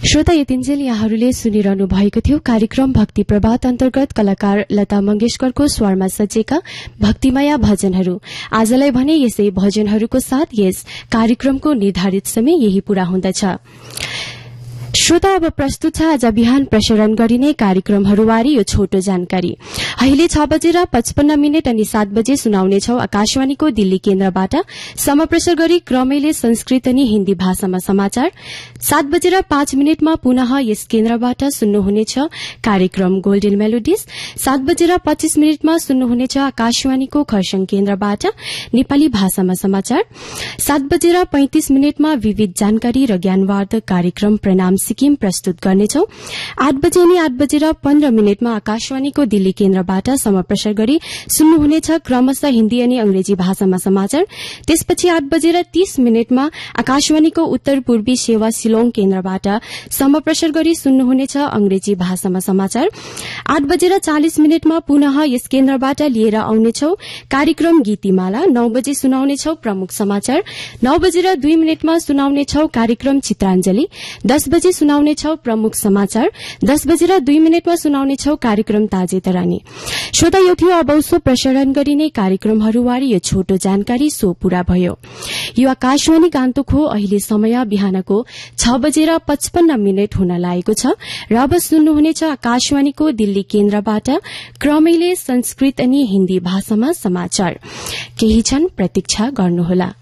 श्रोता यतिन्जेल यहाँहरूले सुनिरहनु भएको थियो कार्यक्रम भक्ति प्रभात अन्तर्गत कलाकार लता मंगेशकरको स्वरमा सजिएका भक्तिमया भजनहरू। आजलाई भने यसै भजनहरूको साथ यस कार्यक्रमको निर्धारित समय यही पूरा हुँदछ। श्रोता अब प्रस्तुत छ आज बिहान प्रसारण गरिने कार्यक्रमहरूबारे यो छोटो जानकारी। अहिले 6:55 अनि 7 बजे सुनाउनेछौ आकाशवाणीको दिल्ली केन्द्रबाट समप्रसार गरी क्रमैले संस्कृत अनि हिन्दी भाषामा समाचार। 7:05 पुनः यस केन्द्रबाट सुन्नुहुनेछ कार्यक्रम गोल्डन मेलोडिज। 7:25 सुन्नुहुनेछ आकाशवाणीको खरसाङ केन्द्रबाट नेपाली भाषामा समाचार। 7:35 विविध जानकारी र ज्ञानवर्धक कार्यक्रम प्रणाम सिक्किम प्रस्तुत गर्नेछौ। 8 बजे अनि 8:15 आकाशवाणीको दिल्ली केन्द्रबाट समप्रसार गरी सुन्नुहुनेछ क्रमशः हिन्दी अनि अंग्रेजी भाषामा समाचार। त्यसपछि 8:30 आकाशवाणीको उत्तर पूर्वी सेवा शिलोङ केन्द्रबाट समप्रसार गरी सुन्नुहुनेछ अंग्रेजी भाषामा समाचार। 8:40 पुनः यस केन्द्रबाट लिएर आउनेछौ कार्यक्रम गीतिमाला। 9 बजे सुनाउनेछौ प्रमुख समाचार। 9:02 सुनाउनेछौ कार्यक्रम चित्राञ्जली। 10 बजे सुनाउनेछौ प्रमुख समाचार। 10:02 सुनाउनेछौ कार्यक्रम ताजे तरानी। श्रोता यो थियो अब उसो प्रसारण गरिने कार्यक्रमहरूबारे यो छोटो जानकारी। सो पूरा भयो। यो आकाशवाणी गान्तोक हो। अहिले समय बिहानको 6:55 हुन लागेको छ र अब सुन्नुहुनेछ आकाशवाणीको दिल्ली केन्द्रबाट क्रमैले संस्कृत अनि हिन्दी भाषामा समाचार। केही क्षण प्रतीक्षा गर्नुहोला।